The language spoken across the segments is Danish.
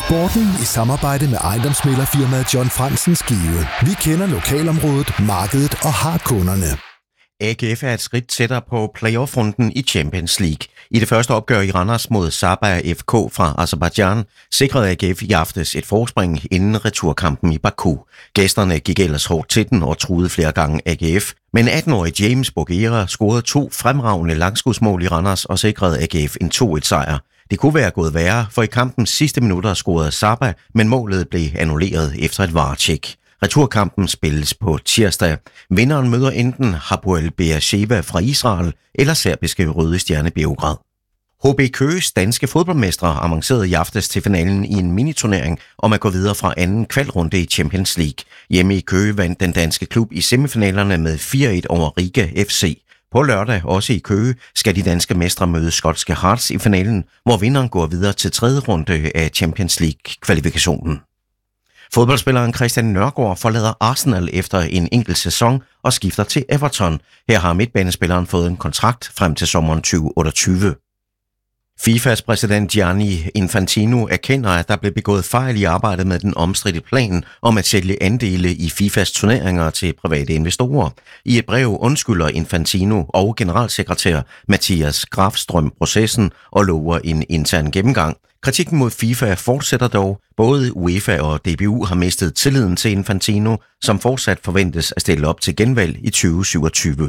Sporten i samarbejde med ejendomsmæglerfirmaet John Fransen Skive. Vi kender lokalområdet, markedet og har kunderne. AGF er et skridt tættere på playoff-runden i Champions League. I det første opgør i Randers mod Sabah FK fra Aserbajdsjan sikrede AGF i aftes et forspring inden returkampen i Baku. Gæsterne gik ellers hårdt til den og truede flere gange AGF. Men 18-årige James Bougera scorede 2 fremragende langskudsmål i Randers og sikrede AGF en 2-1-sejr. Det kunne være gået værre, for i kampens sidste minutter scorede Sabah, men målet blev annulleret efter et VAR-tjek. Returkampen spilles på tirsdag. Vinderen møder enten Hapoel Beersheva fra Israel eller serbiske Røde Stjerne Beograd. HB Køges danske fodboldmestre avancerede i aftes til finalen i en miniturnering om at gå videre fra anden kvalrunde i Champions League. Hjemme i Køge vandt den danske klub i semifinalerne med 4-1 over Riga FC. På lørdag, også i Køge, skal de danske mestre møde skotske Hearts i finalen, hvor vinderen går videre til 3. runde af Champions League-kvalifikationen. Fodboldspilleren Christian Nørgaard forlader Arsenal efter en enkelt sæson og skifter til Everton. Her har midtbanespilleren fået en kontrakt frem til sommeren 2028. FIFAs præsident Gianni Infantino erkender, at der blev begået fejl i arbejdet med den omstridte plan om at sælge andele i FIFAs turneringer til private investorer. I et brev undskylder Infantino og generalsekretær Mathias Grafstrøm processen og lover en intern gennemgang. Kritikken mod FIFA fortsætter dog. Både UEFA og DBU har mistet tilliden til Infantino, som fortsat forventes at stille op til genvalg i 2027.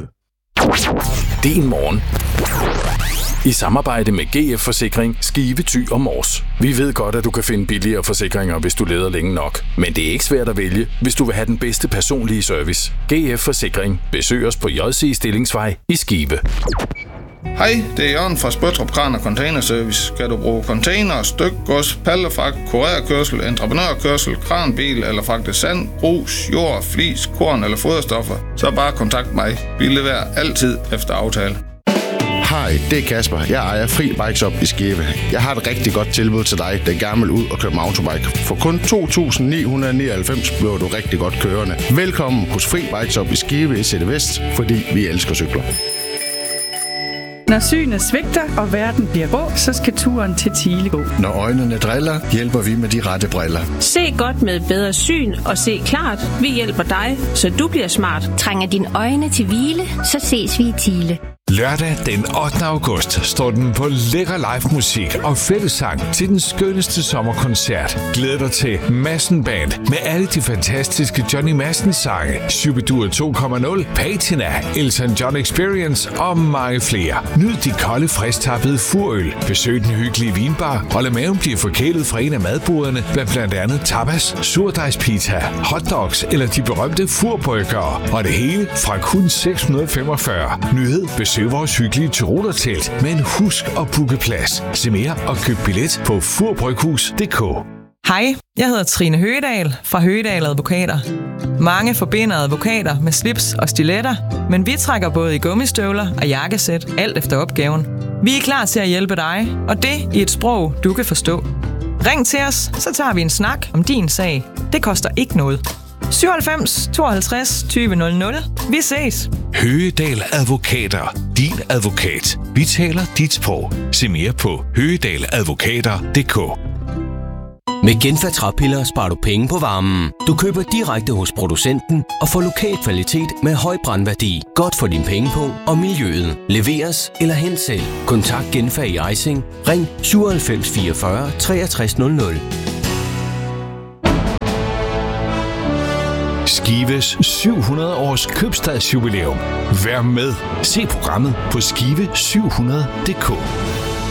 Din morgen. I samarbejde med GF Forsikring, Skive, Thy og Mors. Vi ved godt, at du kan finde billigere forsikringer, hvis du leder længe nok. Men det er ikke svært at vælge, hvis du vil have den bedste personlige service. GF Forsikring. Besøg os på JC Stillingsvej i Skive. Hej, det er Jørgen fra Spøttrup Kran og Container Service. Skal du bruge container, stykgods, pallefragt, kurerkørsel, entreprenørkørsel, kranbil eller fragte sand, grus, jord, flis, korn eller foderstoffer, så bare kontakt mig. Vi leverer altid efter aftale. Hej, det er Kasper. Jeg ejer Fri Bike Shop i Skive. Jeg har et rigtig godt tilbud til dig, der gerne vil ud og køre med autobike. For kun 2.999 bliver du rigtig godt kørende. Velkommen hos Fri Bike Shop i Skive i Sætte Vest, fordi vi elsker cykler. Når synet svigter, og verden bliver rå, så skal turen til Thiele gå. Når øjnene driller, hjælper vi med de rette briller. Se godt med bedre syn og se klart. Vi hjælper dig, så du bliver smart. Trænger dine øjne til hvile, så ses vi i Thiele. Lørdag den 8. august står den på lækker live musik og fællessang til den skønneste sommerkoncert. Glæd dig til Madsen Band med alle de fantastiske Johnny Madsen sange, Shubidua 2.0, Patina, Elton John Experience og mange flere. Nyd de kolde, frisktappede furøl, besøg den hyggelige vinbar og lad maven blive forkælet fra en af madboderne blandt andet tapas, surdejspizza, hotdogs eller de berømte furbrøkkere. Og det hele fra kun 645. Nyhed, besøg vores hyggelige Tyrolertelt, men husk at booke plads. Se mere og køb billet på furbryghus.dk. Hej, jeg hedder Trine Høgedal fra Høgedal Advokater. Mange forbinder advokater med slips og stiletter, men vi trækker både i gummistøvler og jakkesæt, alt efter opgaven. Vi er klar til at hjælpe dig, og det i et sprog, du kan forstå. Ring til os, så tager vi en snak om din sag. Det koster ikke noget. 97 52 20 00. Vi ses. Høgedal Advokater. Din advokat. Vi taler dit sprog. Se mere på høgedaladvokater.dk. Med Genfa træpiller sparer du penge på varmen. Du køber direkte hos producenten og får lokal kvalitet med høj brandværdi. Godt for din pengepung og miljøet. Leveres eller hent selv. Kontakt Genfa i Ejsing. Ring 97 44 63 00. Skives 700 års købstadsjubilæum. Vær med. Se programmet på skive700.dk.